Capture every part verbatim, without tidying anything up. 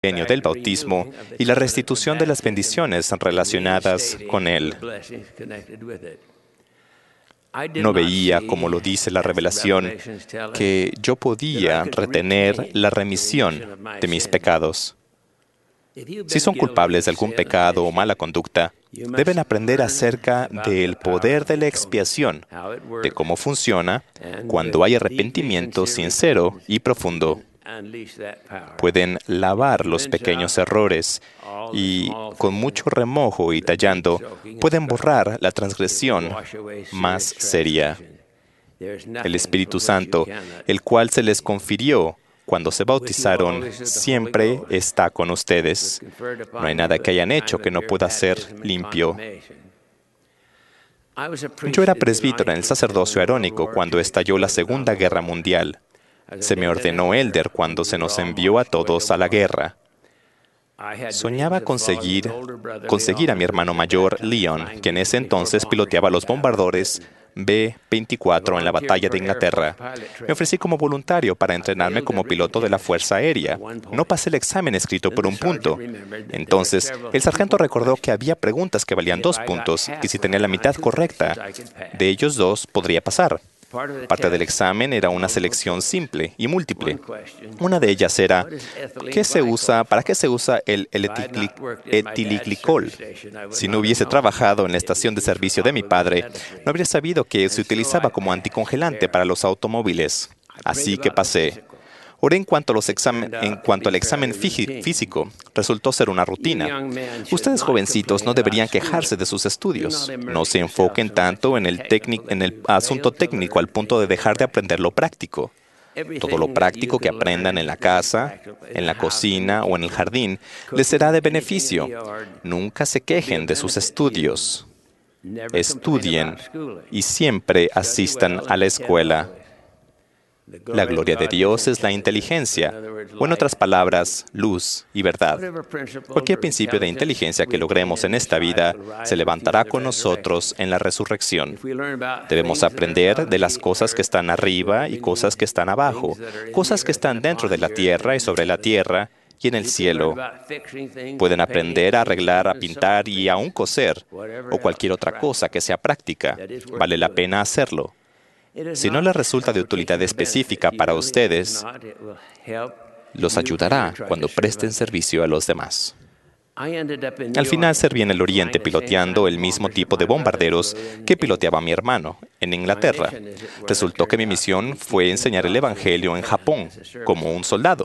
del bautismo y la restitución de las bendiciones relacionadas con él. No veía, como lo dice la revelación, que yo podía retener la remisión de mis pecados. Si son culpables de algún pecado o mala conducta, deben aprender acerca del poder de la expiación, de cómo funciona cuando hay arrepentimiento sincero y profundo. Pueden lavar los pequeños errores y, con mucho remojo y tallando, pueden borrar la transgresión más seria. El Espíritu Santo, el cual se les confirió cuando se bautizaron, siempre está con ustedes. No hay nada que hayan hecho que no pueda ser limpio. Yo era presbítero en el sacerdocio arónico cuando estalló la Segunda Guerra Mundial. Se me ordenó elder cuando se nos envió a todos a la guerra. Soñaba conseguir, conseguir a mi hermano mayor, Leon, que en ese entonces piloteaba los bombardadores B veinticuatro en la batalla de Inglaterra. Me ofrecí como voluntario para entrenarme como piloto de la Fuerza Aérea. No pasé el examen escrito por un punto. Entonces, el sargento recordó que había preguntas que valían dos puntos y si tenía la mitad correcta de ellos dos, podría pasar. Parte del examen era una selección simple y múltiple. Una de ellas era, ¿qué se usa, ¿para qué se usa el, el etilglicol? Si no hubiese trabajado en la estación de servicio de mi padre, no habría sabido que se utilizaba como anticongelante para los automóviles. Así que pasé. Oré en cuanto, a los examen, en cuanto al examen físico. Resultó ser una rutina. Ustedes jovencitos no deberían quejarse de sus estudios. No se enfoquen tanto en el, en el asunto técnico al punto de dejar de aprender lo práctico. Todo lo práctico que aprendan en la casa, en la cocina o en el jardín les será de beneficio. Nunca se quejen de sus estudios. Estudien y siempre asistan a la escuela. La gloria de Dios es la inteligencia, o en otras palabras, luz y verdad. Cualquier principio de inteligencia que logremos en esta vida se levantará con nosotros en la resurrección. Debemos aprender de las cosas que están arriba y cosas que están abajo, cosas que están dentro de la tierra y sobre la tierra y en el cielo. Pueden aprender a arreglar, a pintar y aún coser, o cualquier otra cosa que sea práctica. Vale la pena hacerlo. Si no les resulta de utilidad específica para ustedes, los ayudará cuando presten servicio a los demás. Al final serví en el Oriente piloteando el mismo tipo de bombarderos que piloteaba mi hermano en Inglaterra. Resultó que mi misión fue enseñar el Evangelio en Japón como un soldado.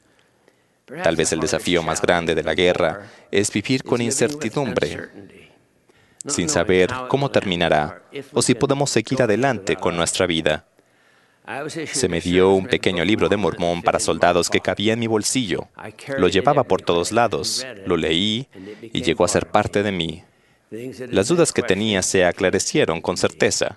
Tal vez el desafío más grande de la guerra es vivir con incertidumbre, sin saber cómo terminará o si podemos seguir adelante con nuestra vida. Se me dio un pequeño libro de Mormón para soldados que cabía en mi bolsillo. Lo llevaba por todos lados, lo leí y llegó a ser parte de mí. Las dudas que tenía se aclarecieron con certeza.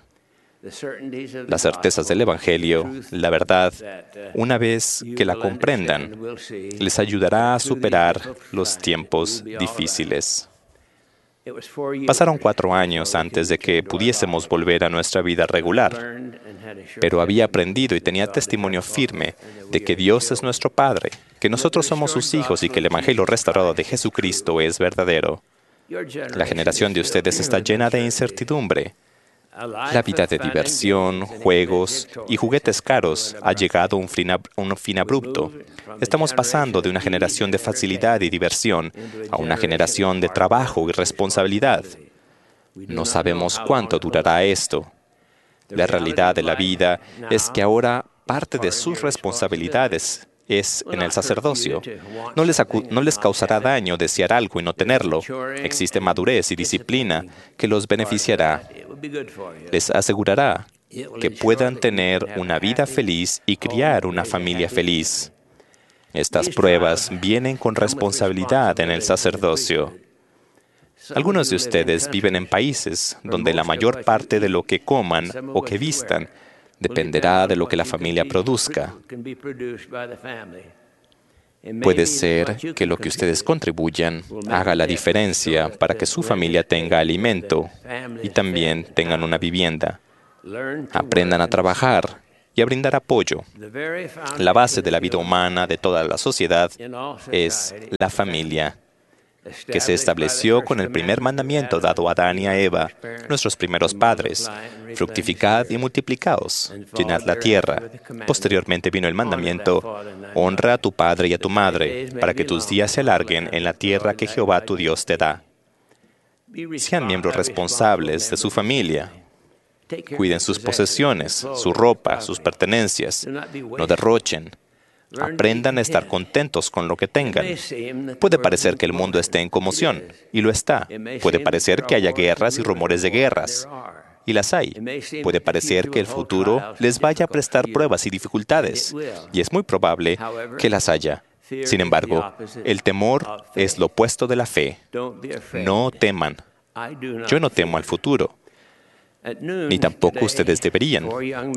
Las certezas del Evangelio, la verdad, una vez que la comprendan, les ayudará a superar los tiempos difíciles. Pasaron cuatro años antes de que pudiésemos volver a nuestra vida regular, pero había aprendido y tenía testimonio firme de que Dios es nuestro Padre, que nosotros somos sus hijos y que el Evangelio restaurado de Jesucristo es verdadero. La generación de ustedes está llena de incertidumbre. La vida de diversión, juegos y juguetes caros ha llegado a un fin, ab- un fin abrupto. Estamos pasando de una generación de facilidad y diversión a una generación de trabajo y responsabilidad. No sabemos cuánto durará esto. La realidad de la vida es que ahora parte de sus responsabilidades es en el sacerdocio. No les, acu- no les causará daño desear algo y no tenerlo. Existe madurez y disciplina que los beneficiará. Les asegurará que puedan tener una vida feliz y criar una familia feliz. Estas pruebas vienen con responsabilidad en el sacerdocio. Algunos de ustedes viven en países donde la mayor parte de lo que coman o que vistan dependerá de lo que la familia produzca. Puede ser que lo que ustedes contribuyan haga la diferencia para que su familia tenga alimento y también tengan una vivienda. Aprendan a trabajar y a brindar apoyo. La base de la vida humana de toda la sociedad es la familia, que se estableció con el primer mandamiento dado a Adán y a Eva, nuestros primeros padres: fructificad y multiplicaos, llenad la tierra. Posteriormente vino el mandamiento: honra a tu padre y a tu madre, para que tus días se alarguen en la tierra que Jehová tu Dios te da. Sean miembros responsables de su familia. Cuiden sus posesiones, su ropa, sus pertenencias. No derrochen. Aprendan a estar contentos con lo que tengan. Puede parecer que el mundo esté en conmoción, y lo está. Puede parecer que haya guerras y rumores de guerras, y las hay. Puede parecer que el futuro les vaya a prestar pruebas y dificultades, y es muy probable que las haya. Sin embargo, el temor es lo opuesto de la fe. No teman. Yo no temo al futuro, ni tampoco ustedes deberían.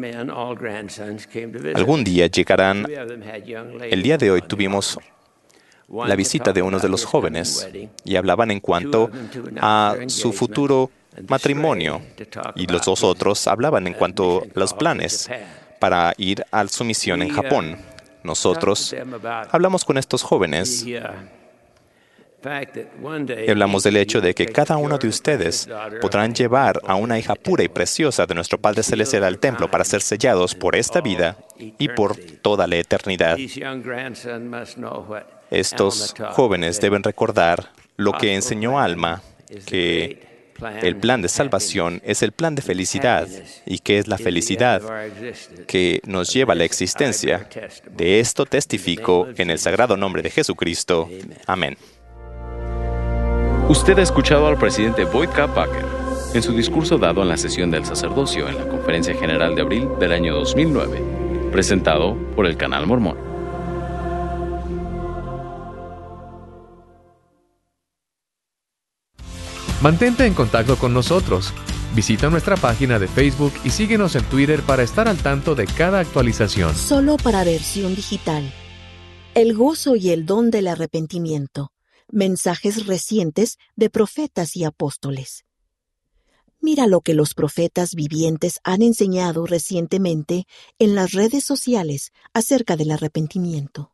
Algún día llegarán. El día de hoy tuvimos la visita de uno de los jóvenes y hablaban en cuanto a su futuro matrimonio, y los dos otros hablaban en cuanto a los planes para ir a su misión en Japón. Nosotros hablamos con estos jóvenes y hablamos del hecho de que cada uno de ustedes podrán llevar a una hija pura y preciosa de nuestro Padre Celestial al templo para ser sellados por esta vida y por toda la eternidad. Estos jóvenes deben recordar lo que enseñó Alma, que el plan de salvación es el plan de felicidad, y que es la felicidad que nos lleva a la existencia. De esto testifico en el sagrado nombre de Jesucristo. Amén. Usted ha escuchado al presidente Boyd K. Packer en su discurso dado en la sesión del sacerdocio en la Conferencia General de abril del año dos mil nueve, presentado por el Canal Mormón. Mantente en contacto con nosotros. Visita nuestra página de Facebook y síguenos en Twitter para estar al tanto de cada actualización. Solo para versión digital. El gozo y el don del arrepentimiento. Mensajes recientes de profetas y apóstoles. Mira lo que los profetas vivientes han enseñado recientemente en las redes sociales acerca del arrepentimiento.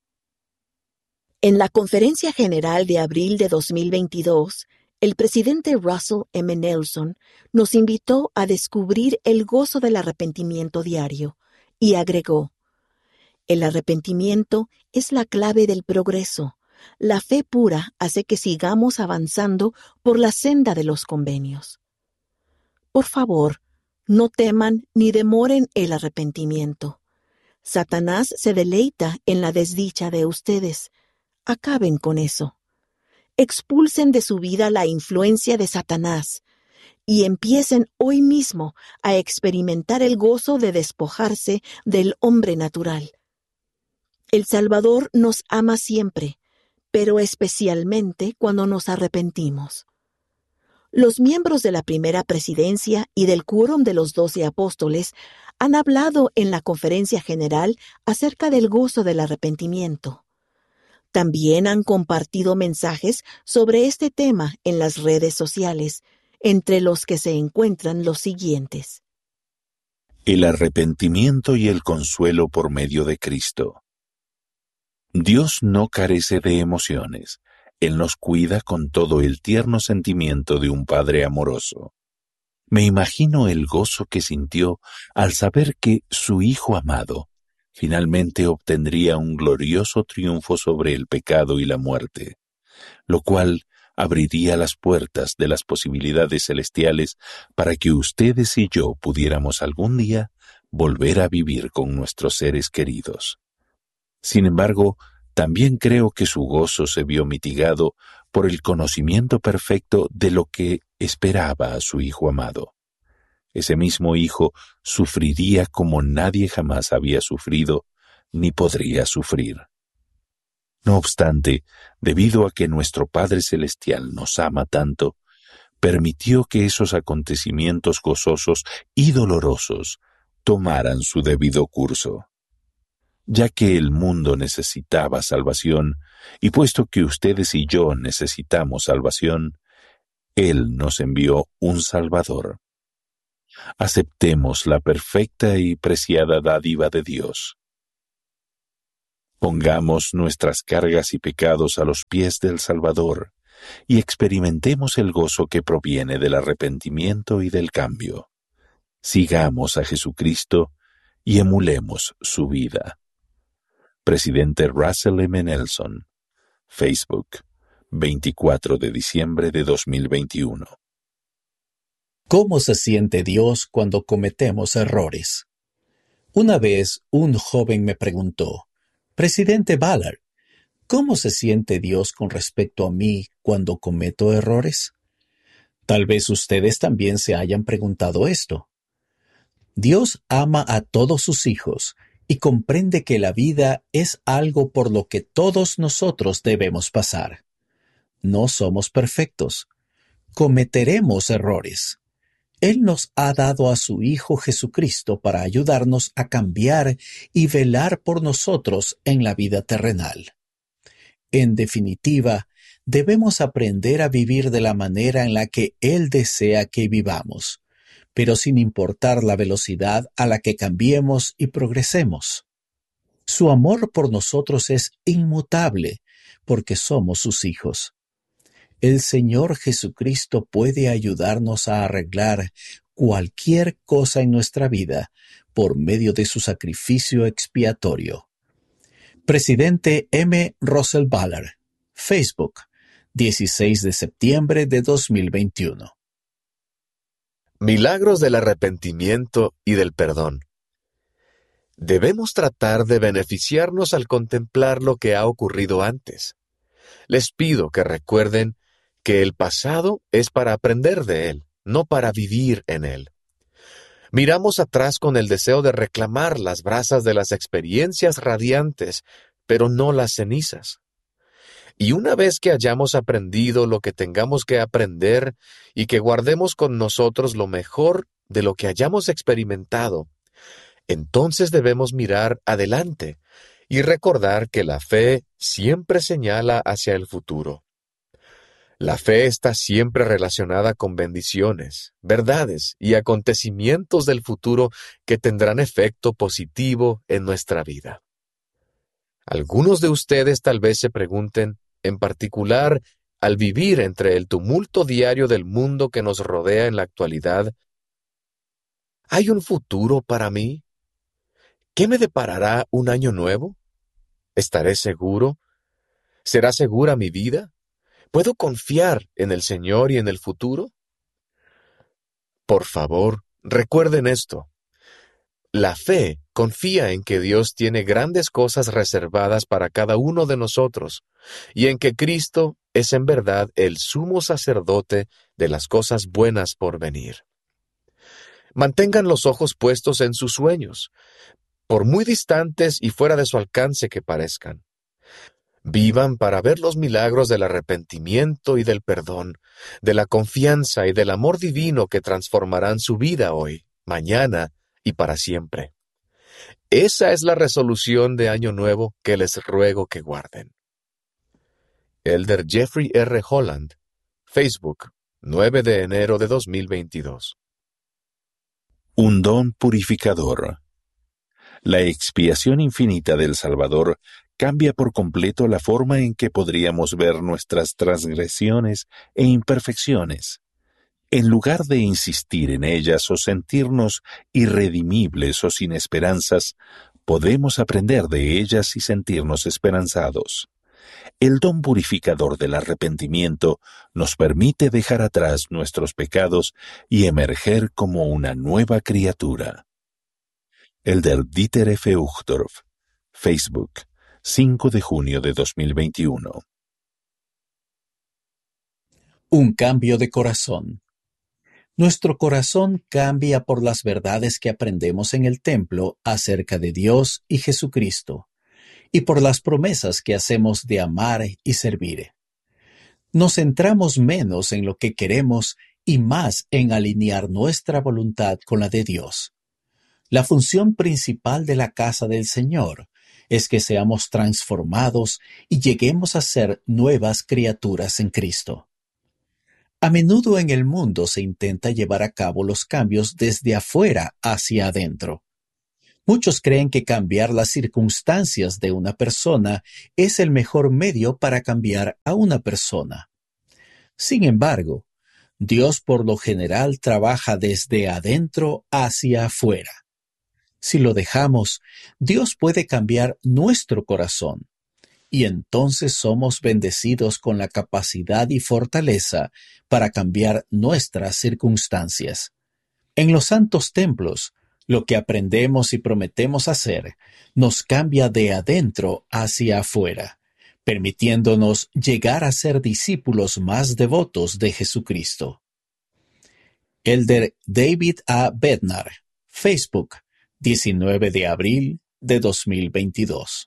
En la Conferencia General de abril de dos mil veintidós, el presidente Russell M. Nelson nos invitó a descubrir el gozo del arrepentimiento diario y agregó: el arrepentimiento es la clave del progreso. La fe pura hace que sigamos avanzando por la senda de los convenios. Por favor, no teman ni demoren el arrepentimiento. Satanás se deleita en la desdicha de ustedes. Acaben con eso. Expulsen de su vida la influencia de Satanás y empiecen hoy mismo a experimentar el gozo de despojarse del hombre natural. El Salvador nos ama siempre, pero especialmente cuando nos arrepentimos. Los miembros de la primera presidencia y del quórum de los doce apóstoles han hablado en la conferencia general acerca del gozo del arrepentimiento. También han compartido mensajes sobre este tema en las redes sociales, entre los que se encuentran los siguientes. El arrepentimiento y el consuelo por medio de Cristo. Dios no carece de emociones. Él nos cuida con todo el tierno sentimiento de un padre amoroso. Me imagino el gozo que sintió al saber que su Hijo amado finalmente obtendría un glorioso triunfo sobre el pecado y la muerte, lo cual abriría las puertas de las posibilidades celestiales para que ustedes y yo pudiéramos algún día volver a vivir con nuestros seres queridos. Sin embargo, también creo que su gozo se vio mitigado por el conocimiento perfecto de lo que esperaba a su Hijo amado. Ese mismo Hijo sufriría como nadie jamás había sufrido ni podría sufrir. No obstante, debido a que nuestro Padre Celestial nos ama tanto, permitió que esos acontecimientos gozosos y dolorosos tomaran su debido curso. Ya que el mundo necesitaba salvación, y puesto que ustedes y yo necesitamos salvación, Él nos envió un Salvador. aceptemos la perfecta y preciada dádiva de Dios. Pongamos nuestras cargas y pecados a los pies del Salvador y experimentemos el gozo que proviene del arrepentimiento y del cambio. Sigamos a Jesucristo y emulemos su vida. Presidente Russell M. Nelson, Facebook, veinticuatro de diciembre de dos mil veintiuno. ¿Cómo se siente Dios cuando cometemos errores? Una vez un joven me preguntó, Presidente Ballard, ¿cómo se siente Dios con respecto a mí cuando cometo errores? Tal vez ustedes también se hayan preguntado esto. Dios ama a todos sus hijos y comprende que la vida es algo por lo que todos nosotros debemos pasar. No somos perfectos. Cometeremos errores. Él nos ha dado a su Hijo Jesucristo para ayudarnos a cambiar y velar por nosotros en la vida terrenal. En definitiva, debemos aprender a vivir de la manera en la que Él desea que vivamos, pero sin importar la velocidad a la que cambiemos y progresemos. Su amor por nosotros es inmutable, porque somos sus hijos. El Señor Jesucristo puede ayudarnos a arreglar cualquier cosa en nuestra vida por medio de su sacrificio expiatorio. Presidente M. Russell Ballard, Facebook, dieciséis de septiembre de dos mil veintiuno. Milagros del arrepentimiento y del perdón. Debemos tratar de beneficiarnos al contemplar lo que ha ocurrido antes. Les pido que recuerden que el pasado es para aprender de él, no para vivir en él. Miramos atrás con el deseo de reclamar las brasas de las experiencias radiantes, pero no las cenizas. Y una vez que hayamos aprendido lo que tengamos que aprender y que guardemos con nosotros lo mejor de lo que hayamos experimentado, entonces debemos mirar adelante y recordar que la fe siempre señala hacia el futuro. La fe está siempre relacionada con bendiciones, verdades y acontecimientos del futuro que tendrán efecto positivo en nuestra vida. Algunos de ustedes tal vez se pregunten, en particular, al vivir entre el tumulto diario del mundo que nos rodea en la actualidad, ¿hay un futuro para mí? ¿Qué me deparará un año nuevo? ¿Estaré seguro? ¿Será segura mi vida? ¿Puedo confiar en el Señor y en el futuro? Por favor, recuerden esto. La fe confía en que Dios tiene grandes cosas reservadas para cada uno de nosotros y en que Cristo es en verdad el sumo sacerdote de las cosas buenas por venir. Mantengan los ojos puestos en sus sueños, por muy distantes y fuera de su alcance que parezcan. Vivan para ver los milagros del arrepentimiento y del perdón, de la confianza y del amor divino que transformarán su vida hoy, mañana y para siempre. Esa es la resolución de Año Nuevo que les ruego que guarden. Elder Jeffrey R. Holland, Facebook, nueve de enero de dos mil veintidós. Un don purificador. La expiación infinita del Salvador cambia por completo la forma en que podríamos ver nuestras transgresiones e imperfecciones. En lugar de insistir en ellas o sentirnos irredimibles o sin esperanzas, podemos aprender de ellas y sentirnos esperanzados. El don purificador del arrepentimiento nos permite dejar atrás nuestros pecados y emerger como una nueva criatura. Elder Dieter F. Uchtdorf, Facebook, cinco de junio de dos mil veintiuno. Un cambio de corazón. Nuestro corazón cambia por las verdades que aprendemos en el templo acerca de Dios y Jesucristo, y por las promesas que hacemos de amar y servir. Nos centramos menos en lo que queremos y más en alinear nuestra voluntad con la de Dios. La función principal de la casa del Señor es que seamos transformados y lleguemos a ser nuevas criaturas en Cristo. A menudo en el mundo se intenta llevar a cabo los cambios desde afuera hacia adentro. Muchos creen que cambiar las circunstancias de una persona es el mejor medio para cambiar a una persona. Sin embargo, Dios por lo general trabaja desde adentro hacia afuera. Si lo dejamos, Dios puede cambiar nuestro corazón, y entonces somos bendecidos con la capacidad y fortaleza para cambiar nuestras circunstancias. En los santos templos, lo que aprendemos y prometemos hacer nos cambia de adentro hacia afuera, permitiéndonos llegar a ser discípulos más devotos de Jesucristo. Elder David A. Bednar, Facebook, diecinueve de abril de dos mil veintidós.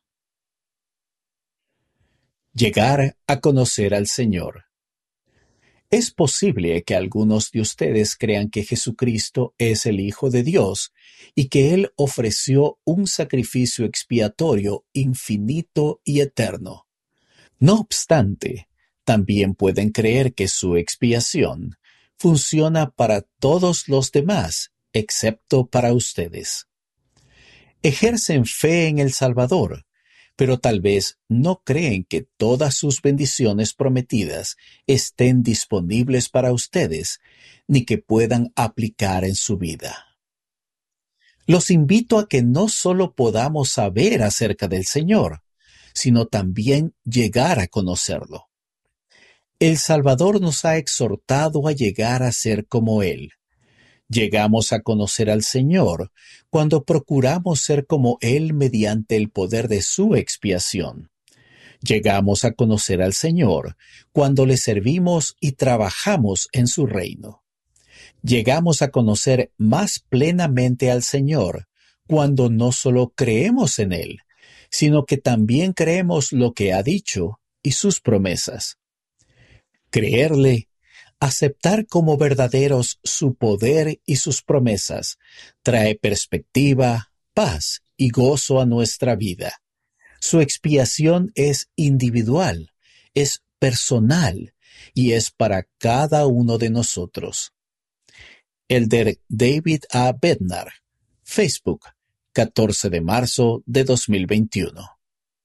Llegar a conocer al Señor. Es posible que algunos de ustedes crean que Jesucristo es el Hijo de Dios y que Él ofreció un sacrificio expiatorio infinito y eterno. No obstante, también pueden creer que su expiación funciona para todos los demás, excepto para ustedes. Ejercen fe en el Salvador, pero tal vez no creen que todas sus bendiciones prometidas estén disponibles para ustedes, ni que puedan aplicar en su vida. Los invito a que no solo podamos saber acerca del Señor, sino también llegar a conocerlo. El Salvador nos ha exhortado a llegar a ser como Él. Llegamos a conocer al Señor cuando procuramos ser como Él mediante el poder de su expiación. Llegamos a conocer al Señor cuando le servimos y trabajamos en su reino. Llegamos a conocer más plenamente al Señor cuando no solo creemos en Él, sino que también creemos lo que ha dicho y sus promesas. Creerle, aceptar como verdaderos su poder y sus promesas, trae perspectiva, paz y gozo a nuestra vida. Su expiación es individual, es personal y es para cada uno de nosotros. Elder David A. Bednar, Facebook, catorce de marzo de dos mil veintiuno.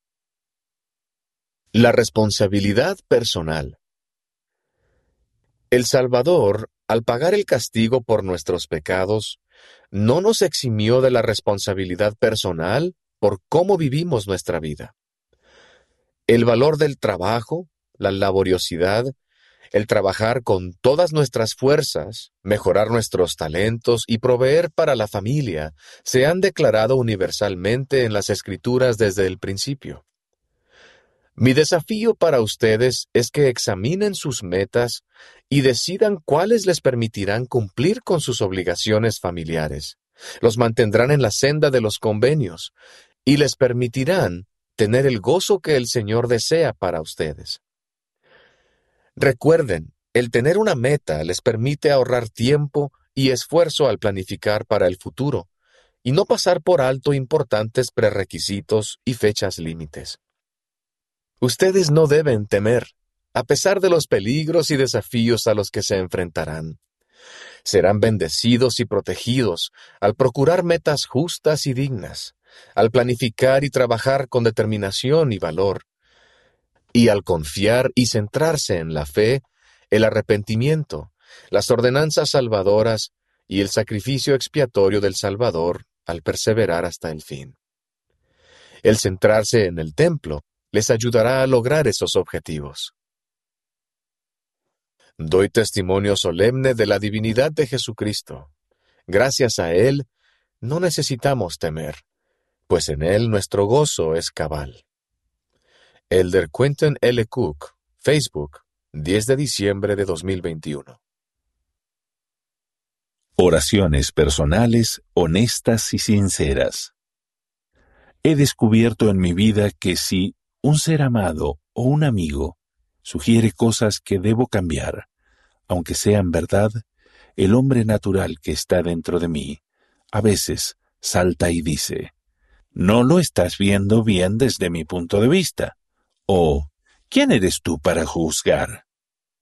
La responsabilidad personal. El Salvador, al pagar el castigo por nuestros pecados, no nos eximió de la responsabilidad personal por cómo vivimos nuestra vida. El valor del trabajo, la laboriosidad, el trabajar con todas nuestras fuerzas, mejorar nuestros talentos y proveer para la familia, se han declarado universalmente en las Escrituras desde el principio. Mi desafío para ustedes es que examinen sus metas y decidan cuáles les permitirán cumplir con sus obligaciones familiares, los mantendrán en la senda de los convenios y les permitirán tener el gozo que el Señor desea para ustedes. Recuerden, el tener una meta les permite ahorrar tiempo y esfuerzo al planificar para el futuro y no pasar por alto importantes prerequisitos y fechas límites. Ustedes no deben temer, a pesar de los peligros y desafíos a los que se enfrentarán. Serán bendecidos y protegidos al procurar metas justas y dignas, al planificar y trabajar con determinación y valor, y al confiar y centrarse en la fe, el arrepentimiento, las ordenanzas salvadoras y el sacrificio expiatorio del Salvador al perseverar hasta el fin. El centrarse en el templo les ayudará a lograr esos objetivos. Doy testimonio solemne de la divinidad de Jesucristo. Gracias a Él, no necesitamos temer, pues en Él nuestro gozo es cabal. Elder Quentin L. Cook, Facebook, diez de diciembre de dos mil veintiuno. Oraciones personales, honestas y sinceras. He descubierto en mi vida que si un ser amado o un amigo sugiere cosas que debo cambiar, aunque sean verdad, el hombre natural que está dentro de mí a veces salta y dice: «No lo estás viendo bien desde mi punto de vista», o «¿Quién eres tú para juzgar?».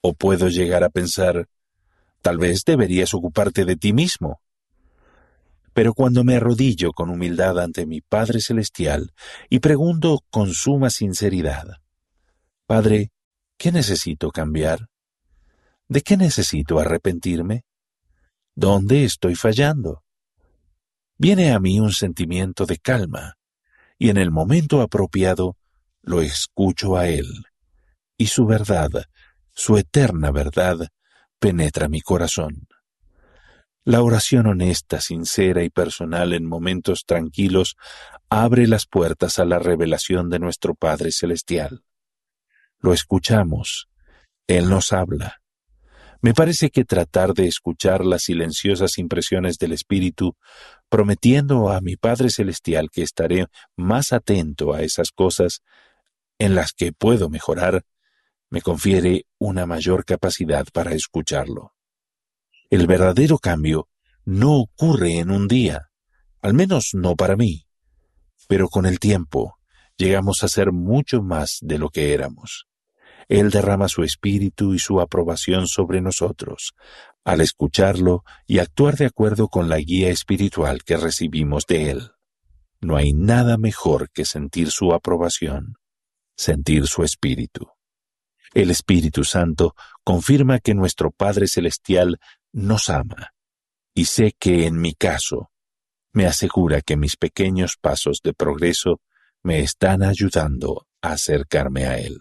O puedo llegar a pensar, tal vez deberías ocuparte de ti mismo. Pero cuando me arrodillo con humildad ante mi Padre Celestial y pregunto con suma sinceridad, Padre, ¿qué necesito cambiar? ¿De qué necesito arrepentirme? ¿Dónde estoy fallando? Viene a mí un sentimiento de calma, y en el momento apropiado lo escucho a Él, y su verdad, su eterna verdad, penetra mi corazón. La oración honesta, sincera y personal en momentos tranquilos abre las puertas a la revelación de nuestro Padre Celestial. Lo escuchamos, Él nos habla. Me parece que tratar de escuchar las silenciosas impresiones del Espíritu, prometiendo a mi Padre Celestial que estaré más atento a esas cosas en las que puedo mejorar, me confiere una mayor capacidad para escucharlo. El verdadero cambio no ocurre en un día, al menos no para mí, pero con el tiempo llegamos a ser mucho más de lo que éramos. Él derrama su espíritu y su aprobación sobre nosotros, al escucharlo y actuar de acuerdo con la guía espiritual que recibimos de Él. No hay nada mejor que sentir su aprobación, sentir su espíritu. El Espíritu Santo confirma que nuestro Padre Celestial nos ama, y sé que en mi caso, me asegura que mis pequeños pasos de progreso me están ayudando a acercarme a Él.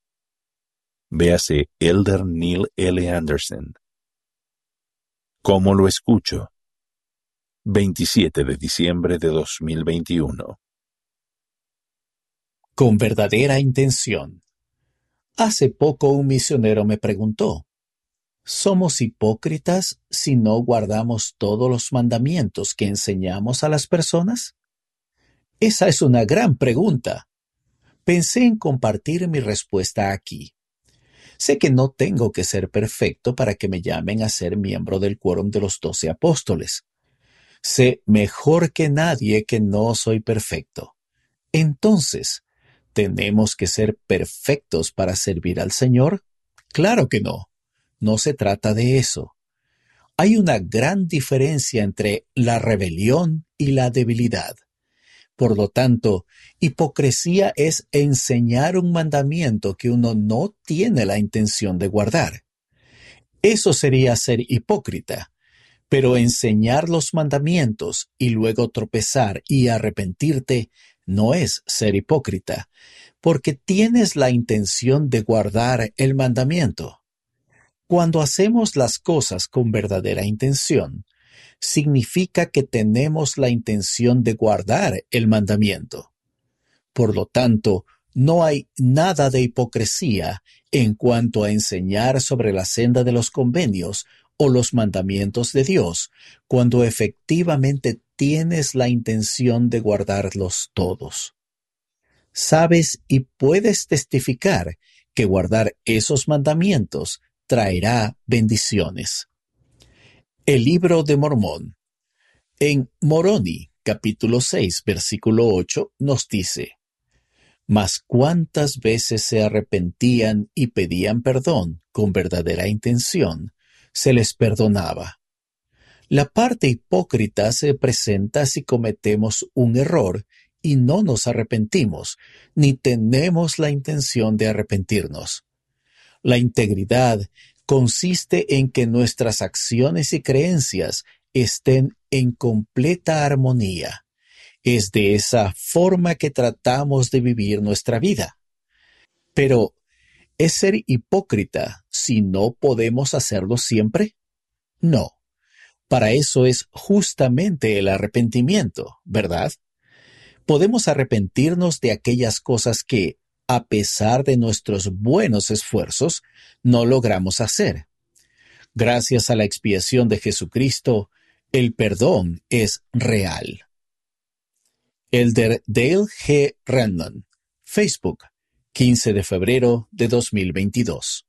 Véase Elder Neil L. Anderson. ¿Cómo lo escucho? veintisiete de diciembre de dos mil veintiuno. Con verdadera intención. Hace poco un misionero me preguntó, ¿somos hipócritas si no guardamos todos los mandamientos que enseñamos a las personas? Esa es una gran pregunta. Pensé en compartir mi respuesta aquí. Sé que no tengo que ser perfecto para que me llamen a ser miembro del quórum de los doce apóstoles. Sé mejor que nadie que no soy perfecto. Entonces, ¿tenemos que ser perfectos para servir al Señor? Claro que no. No se trata de eso. Hay una gran diferencia entre la rebelión y la debilidad. Por lo tanto, hipocresía es enseñar un mandamiento que uno no tiene la intención de guardar. Eso sería ser hipócrita, pero enseñar los mandamientos y luego tropezar y arrepentirte no es ser hipócrita, porque tienes la intención de guardar el mandamiento. Cuando hacemos las cosas con verdadera intención, significa que tenemos la intención de guardar el mandamiento. Por lo tanto, no hay nada de hipocresía en cuanto a enseñar sobre la senda de los convenios o los mandamientos de Dios, cuando efectivamente tienes la intención de guardarlos todos. Sabes y puedes testificar que guardar esos mandamientos traerá bendiciones. El libro de Mormón. En Moroni, capítulo seis, versículo ocho, nos dice: Mas cuántas veces se arrepentían y pedían perdón con verdadera intención, se les perdonaba. La parte hipócrita se presenta si cometemos un error y no nos arrepentimos, ni tenemos la intención de arrepentirnos. La integridad consiste en que nuestras acciones y creencias estén en completa armonía. Es de esa forma que tratamos de vivir nuestra vida. Pero, ¿es ser hipócrita si no podemos hacerlo siempre? No. Para eso es justamente el arrepentimiento, ¿verdad? Podemos arrepentirnos de aquellas cosas que, a pesar de nuestros buenos esfuerzos, no logramos hacer. Gracias a la expiación de Jesucristo, el perdón es real. Elder Dale G. Renman, Facebook, quince de febrero de dos mil veintidós.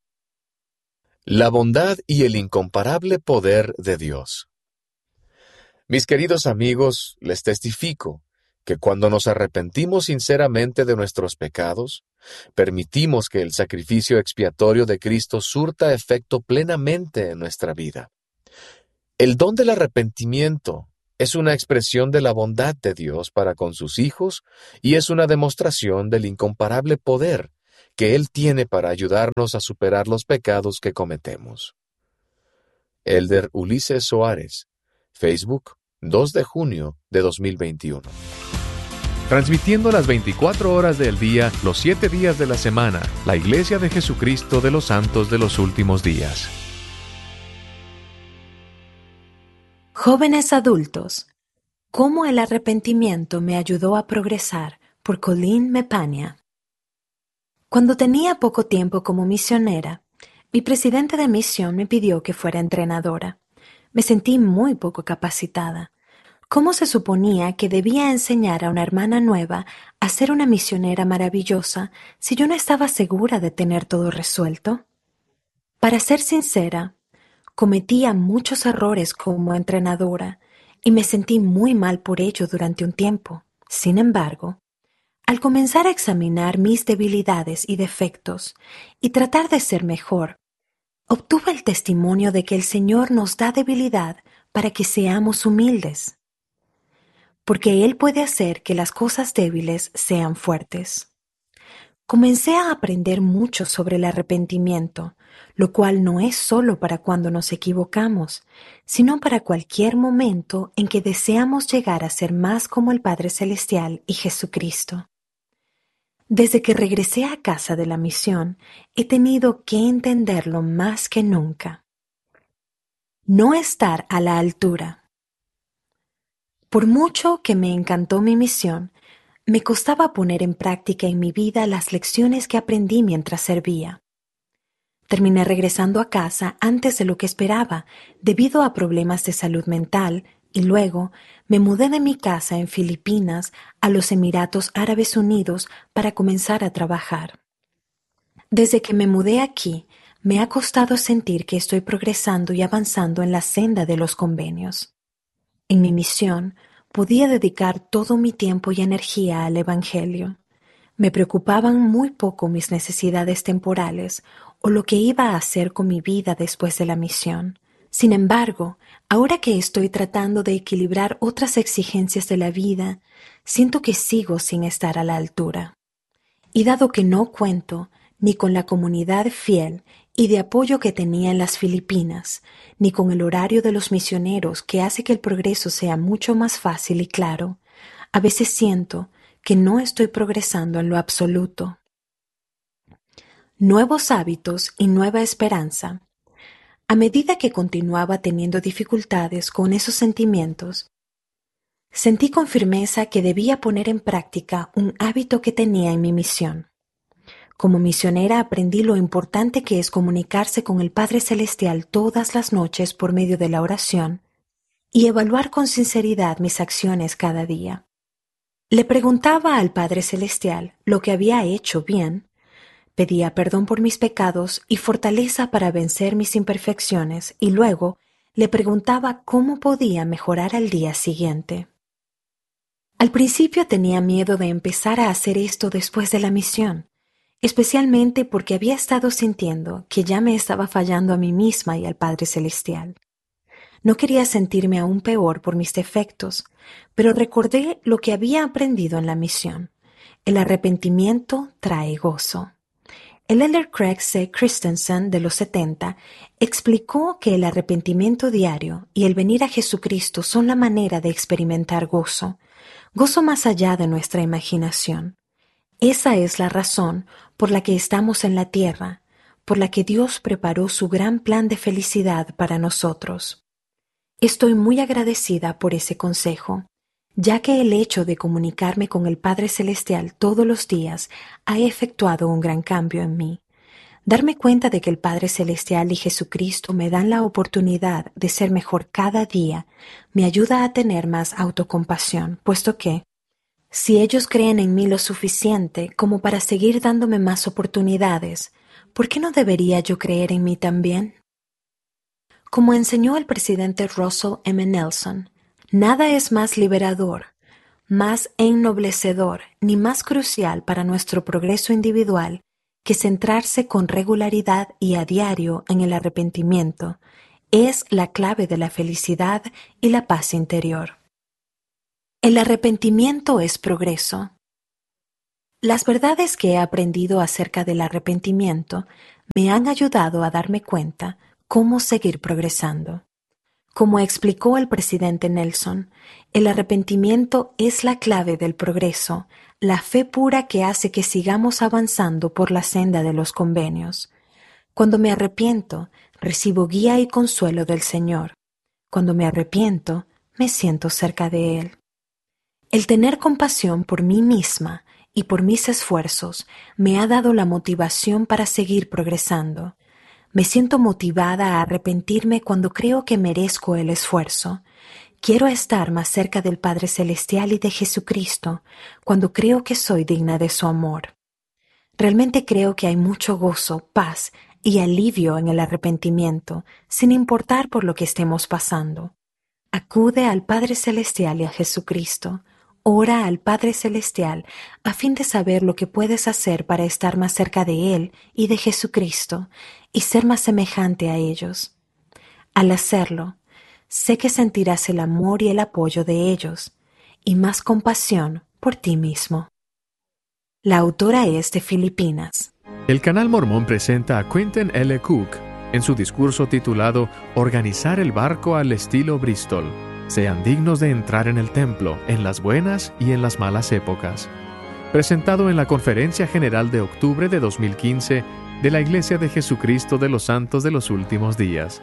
La bondad y el incomparable poder de Dios. Mis queridos amigos, les testifico que cuando nos arrepentimos sinceramente de nuestros pecados, permitimos que el sacrificio expiatorio de Cristo surta efecto plenamente en nuestra vida. El don del arrepentimiento es una expresión de la bondad de Dios para con sus hijos y es una demostración del incomparable poder que Él tiene para ayudarnos a superar los pecados que cometemos. Elder Ulises Soares, Facebook, dos de junio de dos mil veintiuno. Transmitiendo las veinticuatro horas del día, los siete días de la semana, la Iglesia de Jesucristo de los Santos de los Últimos Días. Jóvenes adultos, ¿cómo el arrepentimiento me ayudó a progresar? Por Colleen Mepania. Cuando tenía poco tiempo como misionera, mi presidente de misión me pidió que fuera entrenadora. Me sentí muy poco capacitada. ¿Cómo se suponía que debía enseñar a una hermana nueva a ser una misionera maravillosa si yo no estaba segura de tener todo resuelto? Para ser sincera, cometía muchos errores como entrenadora y me sentí muy mal por ello durante un tiempo. Sin embargo, al comenzar a examinar mis debilidades y defectos y tratar de ser mejor, obtuve el testimonio de que el Señor nos da debilidad para que seamos humildes, porque Él puede hacer que las cosas débiles sean fuertes. Comencé a aprender mucho sobre el arrepentimiento, lo cual no es solo para cuando nos equivocamos, sino para cualquier momento en que deseamos llegar a ser más como el Padre Celestial y Jesucristo. Desde que regresé a casa de la misión, he tenido que entenderlo más que nunca. No estar a la altura. Por mucho que me encantó mi misión, me costaba poner en práctica en mi vida las lecciones que aprendí mientras servía. Terminé regresando a casa antes de lo que esperaba, debido a problemas de salud mental, y luego me mudé de mi casa en Filipinas a los Emiratos Árabes Unidos para comenzar a trabajar. Desde que me mudé aquí, me ha costado sentir que estoy progresando y avanzando en la senda de los convenios. En mi misión, podía dedicar todo mi tiempo y energía al Evangelio. Me preocupaban muy poco mis necesidades temporales o lo que iba a hacer con mi vida después de la misión. Sin embargo, ahora que estoy tratando de equilibrar otras exigencias de la vida, siento que sigo sin estar a la altura. Y dado que no cuento ni con la comunidad fiel y de apoyo que tenía en las Filipinas, ni con el horario de los misioneros que hace que el progreso sea mucho más fácil y claro, a veces siento que no estoy progresando en lo absoluto. Nuevos hábitos y nueva esperanza. A medida que continuaba teniendo dificultades con esos sentimientos, sentí con firmeza que debía poner en práctica un hábito que tenía en mi misión. Como misionera aprendí lo importante que es comunicarse con el Padre Celestial todas las noches por medio de la oración y evaluar con sinceridad mis acciones cada día. Le preguntaba al Padre Celestial lo que había hecho bien, pedía perdón por mis pecados y fortaleza para vencer mis imperfecciones y luego le preguntaba cómo podía mejorar al día siguiente. Al principio tenía miedo de empezar a hacer esto después de la misión, especialmente porque había estado sintiendo que ya me estaba fallando a mí misma y al Padre Celestial. No quería sentirme aún peor por mis defectos, pero recordé lo que había aprendido en la misión. El arrepentimiento trae gozo. El elder Craig C. Christensen de los setenta explicó que el arrepentimiento diario y el venir a Jesucristo son la manera de experimentar gozo, gozo más allá de nuestra imaginación. Esa es la razón por la que estamos en la tierra, por la que Dios preparó su gran plan de felicidad para nosotros. Estoy muy agradecida por ese consejo, ya que el hecho de comunicarme con el Padre Celestial todos los días ha efectuado un gran cambio en mí. Darme cuenta de que el Padre Celestial y Jesucristo me dan la oportunidad de ser mejor cada día me ayuda a tener más autocompasión, puesto que, si ellos creen en mí lo suficiente como para seguir dándome más oportunidades, ¿por qué no debería yo creer en mí también? Como enseñó el presidente Russell M. Nelson, nada es más liberador, más ennoblecedor ni más crucial para nuestro progreso individual que centrarse con regularidad y a diario en el arrepentimiento es la clave de la felicidad y la paz interior. El arrepentimiento es progreso. Las verdades que he aprendido acerca del arrepentimiento me han ayudado a darme cuenta cómo seguir progresando. Como explicó el presidente Nelson, el arrepentimiento es la clave del progreso, la fe pura que hace que sigamos avanzando por la senda de los convenios. Cuando me arrepiento, recibo guía y consuelo del Señor. Cuando me arrepiento, me siento cerca de Él. El tener compasión por mí misma y por mis esfuerzos me ha dado la motivación para seguir progresando. Me siento motivada a arrepentirme cuando creo que merezco el esfuerzo. Quiero estar más cerca del Padre Celestial y de Jesucristo cuando creo que soy digna de su amor. Realmente creo que hay mucho gozo, paz y alivio en el arrepentimiento, sin importar por lo que estemos pasando. Acude al Padre Celestial y a Jesucristo. Ora al Padre Celestial a fin de saber lo que puedes hacer para estar más cerca de Él y de Jesucristo y ser más semejante a ellos. Al hacerlo, sé que sentirás el amor y el apoyo de ellos y más compasión por ti mismo. La autora es de Filipinas. El Canal Mormón presenta a Quentin L. Cook en su discurso titulado Organizar el barco al estilo Bristol. Sean dignos de entrar en el templo, en las buenas y en las malas épocas. Presentado en la Conferencia General de octubre de dos mil quince de la Iglesia de Jesucristo de los Santos de los Últimos Días.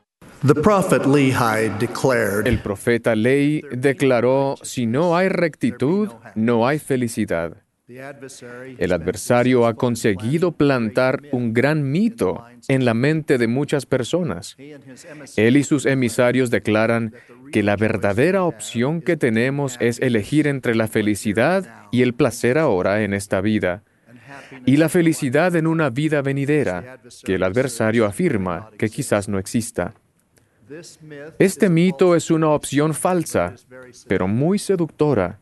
El profeta Lehi declaró, si no hay rectitud, no hay felicidad. El adversario ha conseguido plantar un gran mito en la mente de muchas personas. Él y sus emisarios declaran que la verdadera opción que tenemos es elegir entre la felicidad y el placer ahora en esta vida, y la felicidad en una vida venidera, que el adversario afirma que quizás no exista. Este mito es una opción falsa, pero muy seductora.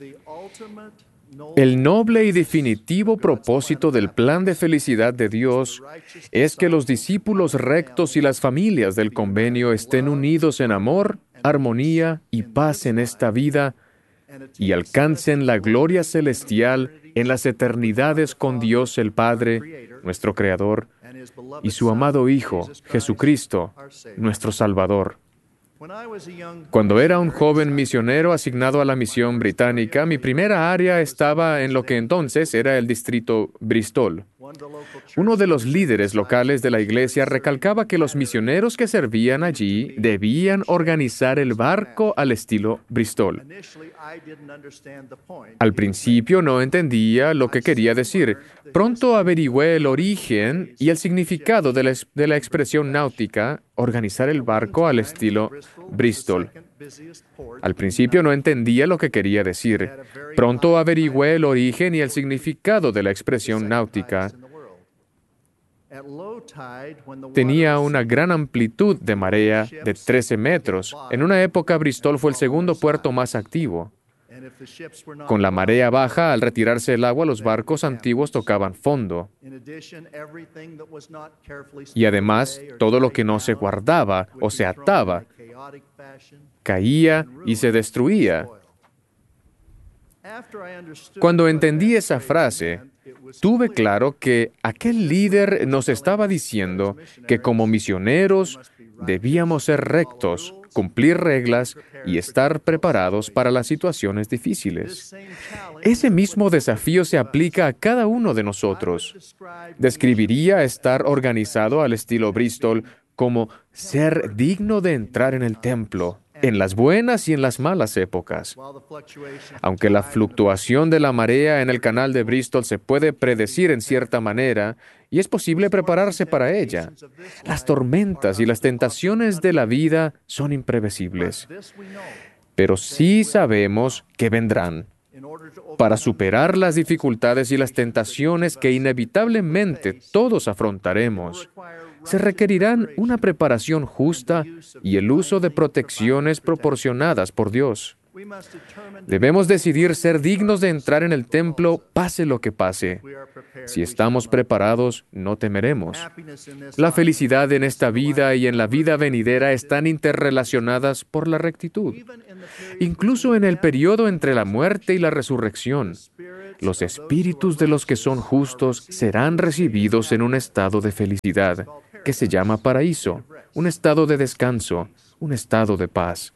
El noble y definitivo propósito del plan de felicidad de Dios es que los discípulos rectos y las familias del convenio estén unidos en amor, armonía y paz en esta vida y alcancen la gloria celestial en las eternidades con Dios el Padre, nuestro Creador, y su amado Hijo, Jesucristo, nuestro Salvador. Cuando era un joven misionero asignado a la misión británica, mi primera área estaba en lo que entonces era el distrito Bristol. Uno de los líderes locales de la iglesia recalcaba que los misioneros que servían allí debían organizar el barco al estilo Bristol. Al principio no entendía lo que quería decir. Pronto averigüé el origen y el significado de la, de la expresión náutica, organizar el barco al estilo Bristol. Al principio no entendía lo que quería decir. Pronto averigüé el origen y el significado de la expresión náutica. Tenía una gran amplitud de marea de trece metros. En una época, Bristol fue el segundo puerto más activo. Con la marea baja, al retirarse el agua, los barcos antiguos tocaban fondo. Y además, todo lo que no se guardaba o se ataba, caía y se destruía. Cuando entendí esa frase, tuve claro que aquel líder nos estaba diciendo que como misioneros debíamos ser rectos, cumplir reglas y estar preparados para las situaciones difíciles. Ese mismo desafío se aplica a cada uno de nosotros. Describiría estar organizado al estilo Bristol como ser digno de entrar en el templo, en las buenas y en las malas épocas. Aunque la fluctuación de la marea en el canal de Bristol se puede predecir en cierta manera, y es posible prepararse para ella, las tormentas y las tentaciones de la vida son imprevisibles. Pero sí sabemos que vendrán. Para superar las dificultades y las tentaciones que inevitablemente todos afrontaremos, se requerirán una preparación justa y el uso de protecciones proporcionadas por Dios. Debemos decidir ser dignos de entrar en el templo, pase lo que pase. Si estamos preparados, no temeremos. La felicidad en esta vida y en la vida venidera están interrelacionadas por la rectitud. Incluso en el periodo entre la muerte y la resurrección, los espíritus de los que son justos serán recibidos en un estado de felicidad, que se llama paraíso, un estado de descanso, un estado de paz.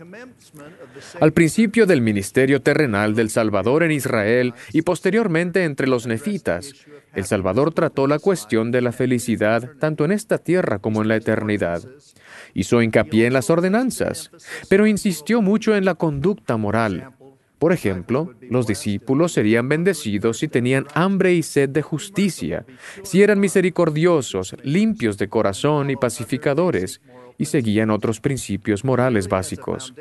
Al principio del ministerio terrenal del Salvador en Israel y posteriormente entre los nefitas, el Salvador trató la cuestión de la felicidad tanto en esta tierra como en la eternidad. Hizo hincapié en las ordenanzas, pero insistió mucho en la conducta moral. Por ejemplo, los discípulos serían bendecidos si tenían hambre y sed de justicia, si eran misericordiosos, limpios de corazón y pacificadores, y seguían otros principios morales básicos.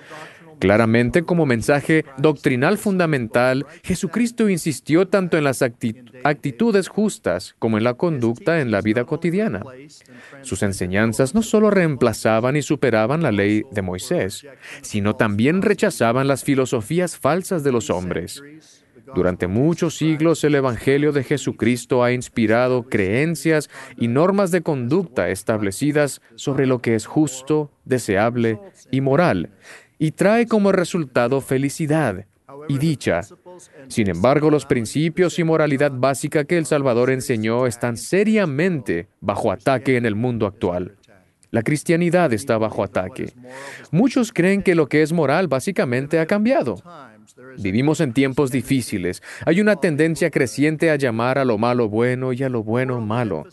Claramente, como mensaje doctrinal fundamental, Jesucristo insistió tanto en las actitud- actitudes justas como en la conducta en la vida cotidiana. Sus enseñanzas no solo reemplazaban y superaban la ley de Moisés, sino también rechazaban las filosofías falsas de los hombres. Durante muchos siglos el Evangelio de Jesucristo ha inspirado creencias y normas de conducta establecidas sobre lo que es justo, deseable y moral, y trae como resultado felicidad y dicha. Sin embargo, los principios y moralidad básica que el Salvador enseñó están seriamente bajo ataque en el mundo actual. La cristianidad está bajo ataque. Muchos creen que lo que es moral básicamente ha cambiado. Vivimos en tiempos difíciles. Hay una tendencia creciente a llamar a lo malo bueno y a lo bueno malo.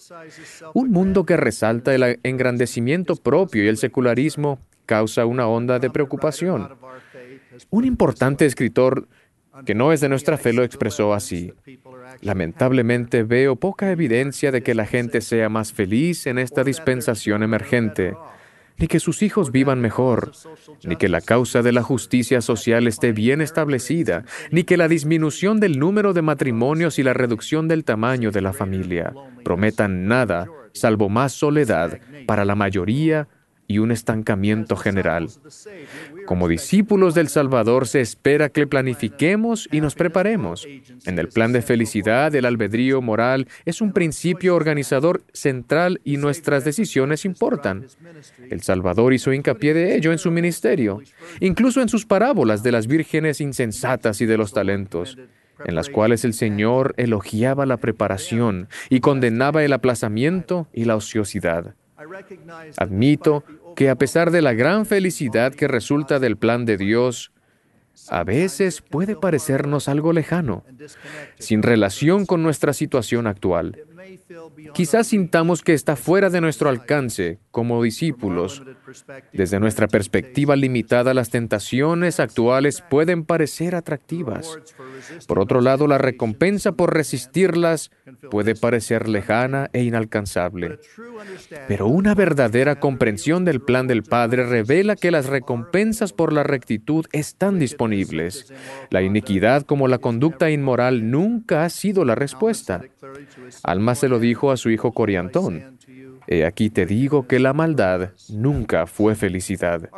Un mundo que resalta el engrandecimiento propio y el secularismo causa una onda de preocupación. Un importante escritor que no es de nuestra fe lo expresó así: lamentablemente veo poca evidencia de que la gente sea más feliz en esta dispensación emergente, ni que sus hijos vivan mejor, ni que la causa de la justicia social esté bien establecida, ni que la disminución del número de matrimonios y la reducción del tamaño de la familia prometan nada, salvo más soledad para la mayoría y un estancamiento general. Como discípulos del Salvador se espera que planifiquemos y nos preparemos. En el plan de felicidad, el albedrío moral es un principio organizador central y nuestras decisiones importan. El Salvador hizo hincapié de ello en su ministerio, incluso en sus parábolas de las vírgenes insensatas y de los talentos, en las cuales el Señor elogiaba la preparación y condenaba el aplazamiento y la ociosidad. Admito que a pesar de la gran felicidad que resulta del plan de Dios, a veces puede parecernos algo lejano, sin relación con nuestra situación actual. Quizás sintamos que está fuera de nuestro alcance como discípulos. Desde nuestra perspectiva limitada, las tentaciones actuales pueden parecer atractivas. Por otro lado, la recompensa por resistirlas puede parecer lejana e inalcanzable. Pero una verdadera comprensión del plan del Padre revela que las recompensas por la rectitud están disponibles. La iniquidad, como la conducta inmoral, nunca ha sido la respuesta. Alma se lo dijo a su hijo Coriantón: he aquí te digo que la maldad nunca fue felicidad.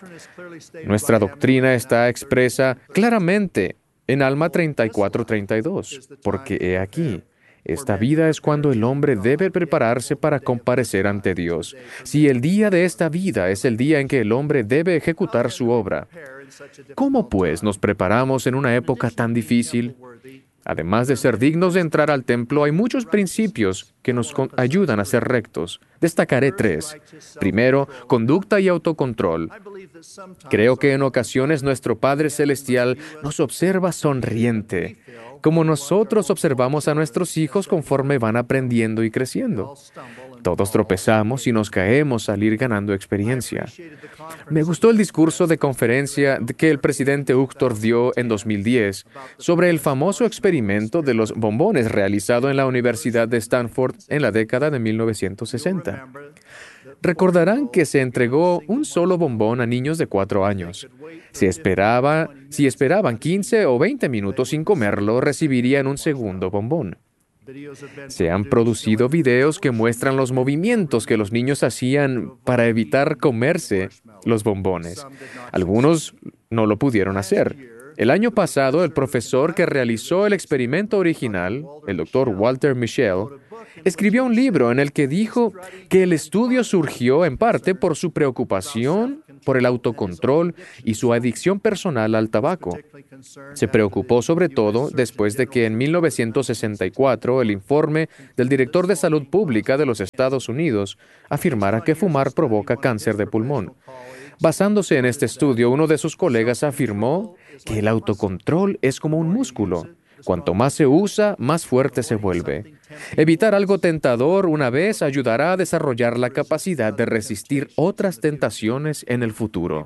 Nuestra doctrina está expresa claramente en Alma treinta y cuatro treinta y dos, porque he aquí, esta vida es cuando el hombre debe prepararse para comparecer ante Dios. Si el día de esta vida es el día en que el hombre debe ejecutar su obra, ¿cómo pues nos preparamos en una época tan difícil? Además de ser dignos de entrar al templo, hay muchos principios que nos con- ayudan a ser rectos. Destacaré tres. Primero, conducta y autocontrol. Creo que en ocasiones nuestro Padre Celestial nos observa sonriente, como nosotros observamos a nuestros hijos conforme van aprendiendo y creciendo. Todos tropezamos y nos caemos al ir ganando experiencia. Me gustó el discurso de conferencia que el presidente Uchtdorf dio en dos mil diez sobre el famoso experimento de los bombones realizado en la Universidad de Stanford en la década de mil novecientos sesenta. Recordarán que se entregó un solo bombón a niños de cuatro años. Si esperaba, si esperaban quince o veinte minutos sin comerlo, recibirían un segundo bombón. Se han producido videos que muestran los movimientos que los niños hacían para evitar comerse los bombones. Algunos no lo pudieron hacer. El año pasado, el profesor que realizó el experimento original, el doctor Walter Mischel, escribió un libro en el que dijo que el estudio surgió en parte por su preocupación por el autocontrol y su adicción personal al tabaco. Se preocupó sobre todo después de que en mil novecientos sesenta y cuatro el informe del director de Salud Pública de los Estados Unidos afirmara que fumar provoca cáncer de pulmón. Basándose en este estudio, uno de sus colegas afirmó que el autocontrol es como un músculo. Cuanto más se usa, más fuerte se vuelve. Evitar algo tentador una vez ayudará a desarrollar la capacidad de resistir otras tentaciones en el futuro.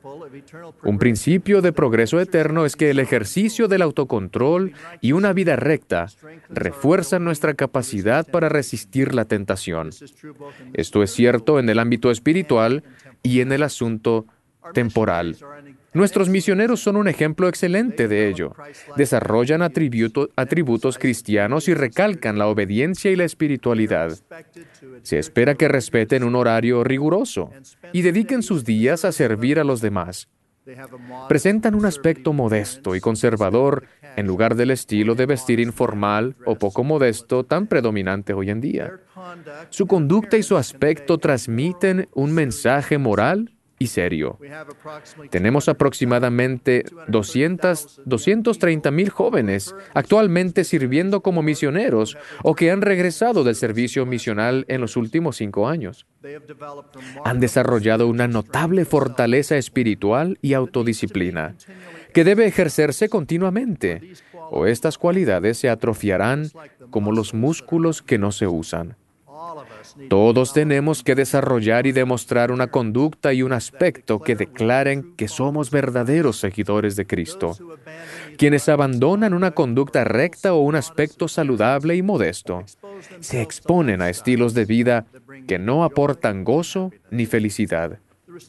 Un principio de progreso eterno es que el ejercicio del autocontrol y una vida recta refuerzan nuestra capacidad para resistir la tentación. Esto es cierto en el ámbito espiritual y en el asunto temporal. Nuestros misioneros son un ejemplo excelente de ello. Desarrollan atributo, atributos cristianos y recalcan la obediencia y la espiritualidad. Se espera que respeten un horario riguroso y dediquen sus días a servir a los demás. Presentan un aspecto modesto y conservador en lugar del estilo de vestir informal o poco modesto tan predominante hoy en día. Su conducta y su aspecto transmiten un mensaje moral y serio. Tenemos aproximadamente doscientos, doscientos treinta mil jóvenes actualmente sirviendo como misioneros o que han regresado del servicio misional en los últimos cinco años. Han desarrollado una notable fortaleza espiritual y autodisciplina que debe ejercerse continuamente, o estas cualidades se atrofiarán como los músculos que no se usan. Todos tenemos que desarrollar y demostrar una conducta y un aspecto que declaren que somos verdaderos seguidores de Cristo. Quienes abandonan una conducta recta o un aspecto saludable y modesto, se exponen a estilos de vida que no aportan gozo ni felicidad.